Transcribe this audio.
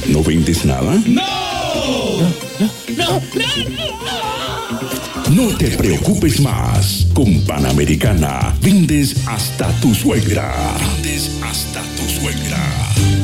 ¿No vendes nada? No. No te preocupes más. Con Panamericana vendes hasta tu suegra. Vendes hasta tu suegra.